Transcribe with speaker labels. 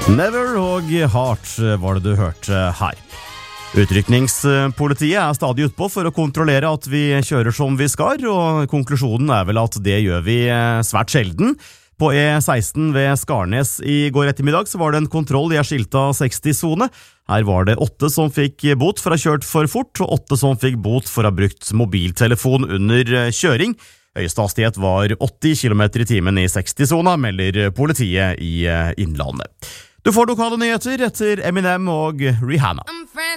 Speaker 1: Never og Heart var det du hørte her. Utrykningspolitiet stadig utpå for å kontrollere at vi kjører som vi skal, og konklusjonen vel at det gjør vi svært sjelden. På E16 ved Skarnes i går ettermiddag så var det en kontroll i skilta 60-zone. Her var det 8 som fikk bot for å ha kjørt for fort, og 8 som fikk bot for å ha brukt mobiltelefon under kjøring. Høyeste hastighet var 80 km i timen i 60-zona, melder politiet i Innlandet. Du får lokale nyheter etter Eminem og Rihanna.